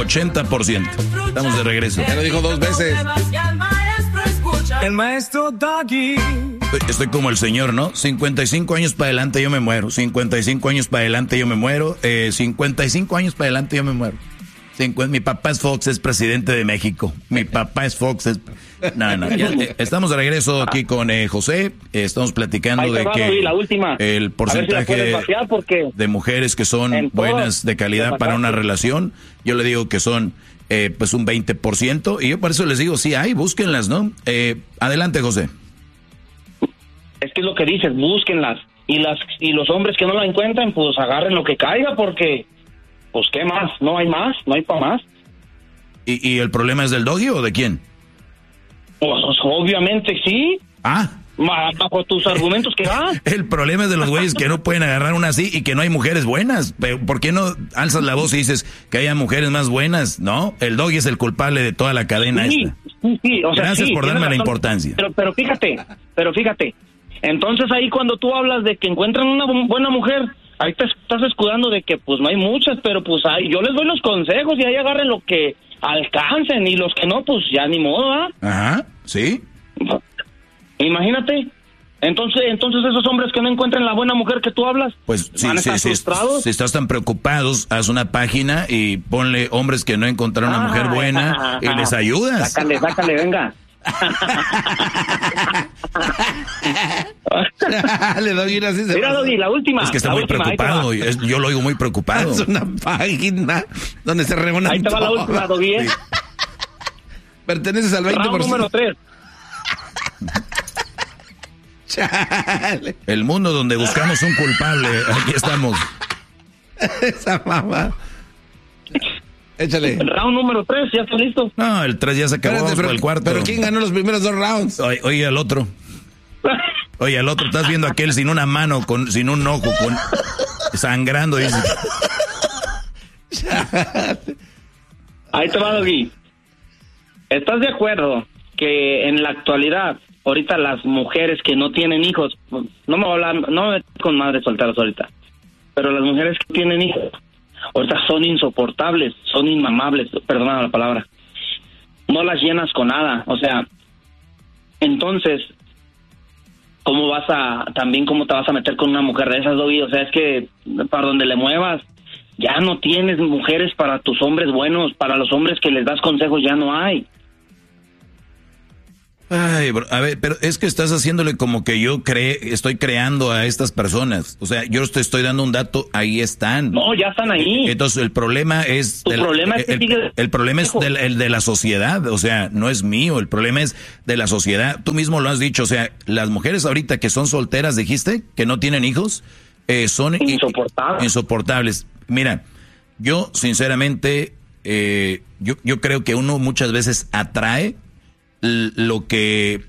80%. Estamos de regreso. Ya lo dijo 2 veces. El maestro Doggy. Estoy como el señor, ¿no? 55 años para adelante yo me muero. 55 años para adelante yo me muero. 55 años para adelante yo me muero. Mi papá es Fox, es presidente de México. Mi papá es Fox, es... No. Ya, estamos de regreso aquí con José. Estamos platicando de que la última. el porcentaje de mujeres que son buenas, de calidad para una relación, yo le digo que son pues un 20%. Y yo por eso les digo, sí hay, búsquenlas, ¿no? Adelante, José. Es que es lo que dices, búsquenlas. Y los hombres que no la encuentren, pues agarren lo que caiga, porque... Pues, ¿qué más? No hay para más. ¿Y el problema es del Doggy o de quién? Pues obviamente sí. Bajo tus argumentos que va. El problema es de los güeyes que no pueden agarrar una así y que no hay mujeres buenas. ¿Por qué no alzas la voz y dices que haya mujeres más buenas? No, el Doggy es el culpable de toda la cadena esta. Sí, o sea, gracias por darme razón, la importancia. Pero fíjate. Entonces ahí cuando tú hablas de que encuentran una buena mujer, ahí te estás escudando de que pues no hay muchas, pero pues ahí yo les doy los consejos y ahí agarren lo que alcancen, y los que no, pues ya ni modo, ¿ah? Ajá, sí. Imagínate. Entonces esos hombres que no encuentran la buena mujer que tú hablas, pues sí, van a estar frustrados. Si estás tan preocupados, haz una página y ponle hombres que no encontraron una mujer buena y les ayudas. Sácale, venga. Le doy una así. Mira, Doggy, la última. Es que está muy preocupado. Yo lo oigo muy preocupado. Es una página donde se reúnen. Ahí te va la última, Doggy. Sí. Perteneces al 20%. Round número 3. Chale. El mundo donde buscamos un culpable. Aquí estamos. Esa mamá. Échale. El round número 3, ¿ya está listo? No, el 3 ya se acabó. Espérate, por el cuarto. Pero ¿quién ganó los primeros 2 rounds? Oye, al otro. Oye, al otro. Estás viendo a aquel sin una mano, sin un ojo, sangrando. Dice. Ahí te va, Doggy. ¿Estás de acuerdo que en la actualidad, ahorita las mujeres que no tienen hijos, no me voy con madres solteras ahorita, pero las mujeres que tienen hijos, ahorita son insoportables, son inmamables, perdona la palabra, no las llenas con nada, o sea, entonces, ¿cómo te vas a meter con una mujer de esas, Doggy? O sea, es que para donde le muevas, ya no tienes mujeres para tus hombres buenos, para los hombres que les das consejos ya no hay. Ay, bro, a ver, pero es que estás haciéndole como que yo estoy creando a estas personas. O sea, yo te estoy dando un dato, ahí están. No, ya están ahí. Entonces el problema es... El problema es el de la sociedad, o sea, no es mío, el problema es de la sociedad. Tú mismo lo has dicho, o sea, las mujeres ahorita que son solteras, dijiste, que no tienen hijos, son insoportables. Mira, yo sinceramente, yo creo que uno muchas veces atrae lo que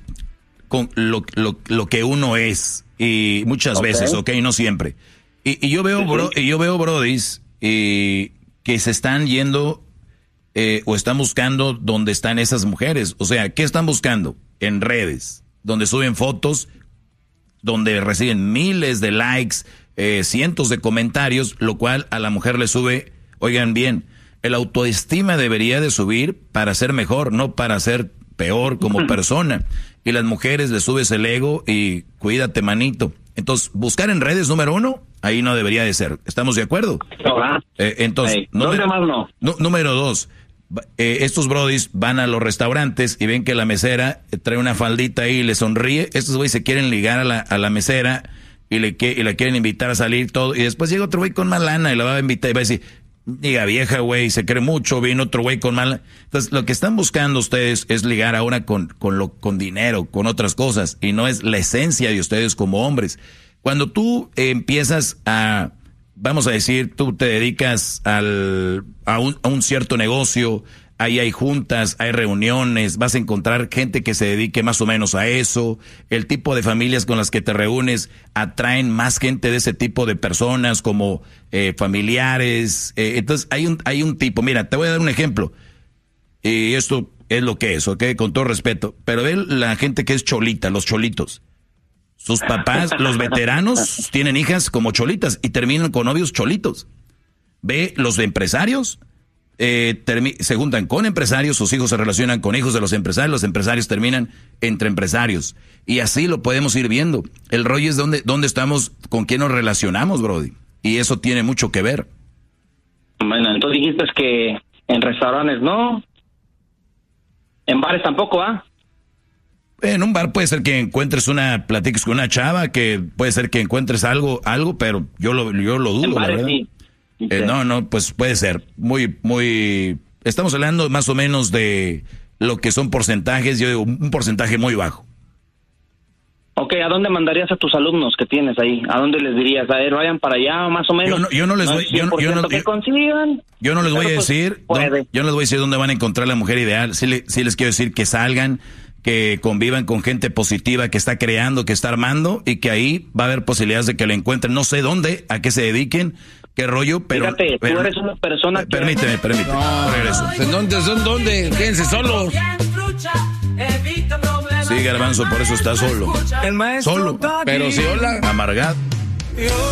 uno es, y muchas veces, no siempre, y yo veo brodis que se están yendo o están buscando donde están esas mujeres. O sea, ¿qué están buscando? En redes, donde suben fotos, donde reciben miles de likes, cientos de comentarios, lo cual a la mujer le sube. Oigan bien, el autoestima debería de subir para ser mejor, no para ser peor como persona. Y las mujeres les subes el ego y cuídate, manito. Entonces, buscar en redes, número 1, ahí no debería de ser. ¿Estamos de acuerdo? Entonces, número 2, estos brodis van a los restaurantes y ven que la mesera trae una faldita ahí y le sonríe. Estos güeyes se quieren ligar a la mesera y la quieren invitar a salir todo. Y después llega otro güey con más lana y la va a invitar y va a decir... Diga, vieja, güey, se cree mucho, viene otro güey con mala. Entonces, lo que están buscando ustedes es ligar ahora con dinero, con otras cosas, y no es la esencia de ustedes como hombres. Cuando tú empiezas vamos a decir, tú te dedicas a un cierto negocio, ahí hay juntas, hay reuniones, vas a encontrar gente que se dedique más o menos a eso. El tipo de familias con las que te reúnes atraen más gente de ese tipo de personas como familiares. Entonces hay un tipo, mira, te voy a dar un ejemplo. Y esto es lo que es, ¿ok? Con todo respeto. Pero ve la gente que es cholita, los cholitos. Sus papás, los veteranos, tienen hijas como cholitas y terminan con novios cholitos. Ve los empresarios, se juntan con empresarios, sus hijos se relacionan con hijos de los empresarios terminan entre empresarios. Y así lo podemos ir viendo. El rollo es dónde estamos, con quién nos relacionamos, Brody. Y eso tiene mucho que ver. Bueno, entonces dijiste que en restaurantes no, en bares tampoco, ¿ah? En un bar puede ser que encuentres platiques con una chava, que puede ser que encuentres algo, pero yo lo dudo, en bares, la verdad. Sí. No, pues puede ser. Muy, estamos hablando más o menos de lo que son porcentajes, yo digo, un porcentaje muy bajo. Ok, ¿a dónde mandarías a tus alumnos que tienes ahí? ¿A dónde les dirías? A ver, vayan para allá, más o menos. Yo no les voy, que consigan. Yo no les voy a decir, yo no les voy a decir dónde van a encontrar la mujer ideal. Sí les quiero decir que salgan, que convivan con gente positiva, que está creando, que está armando, y que ahí va a haber posibilidades de que lo encuentren. No sé dónde, a qué se dediquen, qué rollo, pero... Fíjate, tú eres una persona que... Permíteme. No, regreso. ¿Dónde? Quédense solos. Sí, Garbanzo, por eso está solo. El maestro Solo, Doggy. Pero sí, hola. amargado.